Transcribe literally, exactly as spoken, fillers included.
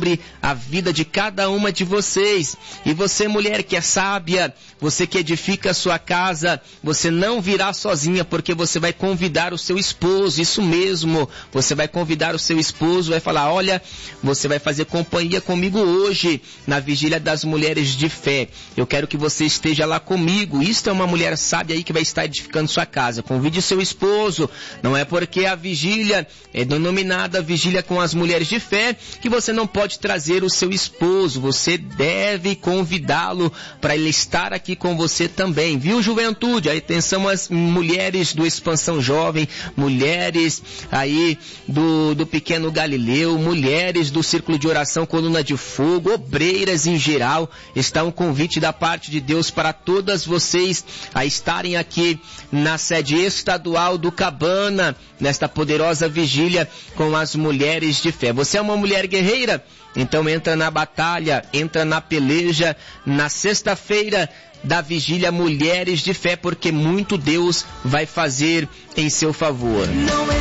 sobre a vida de cada uma de vocês. E você, mulher que é sábia, você que edifica a sua casa, você não virá sozinha, porque você vai convidar o seu esposo, isso mesmo, você vai convidar o seu esposo, vai falar, olha, você vai fazer companhia comigo hoje, na vigília das mulheres de fé. Eu quero que você esteja lá comigo. Isto é uma mulher sábia aí que vai estar edificando sua casa. Convide o seu esposo. Não é porque a vigília é denominada vigília com as mulheres de fé que você não pode trazer o seu esposo. Você deve convidá-lo para ele estar aqui com você também, viu, juventude? Atenção às mulheres do Expansão Jovem, mulheres aí do, do Pequeno Galileu, mulheres do Círculo de Oração Coluna de Fogo, obreiras em geral. Está um convite da parte de Deus para todas vocês a estarem aqui na sede estadual do Cabana, nesta poderosa vigília com as mulheres de fé. Você é uma mulher guerreira? Então entra na batalha, entra na peleja, na sexta-feira da vigília Mulheres de Fé, porque muito Deus vai fazer em seu favor.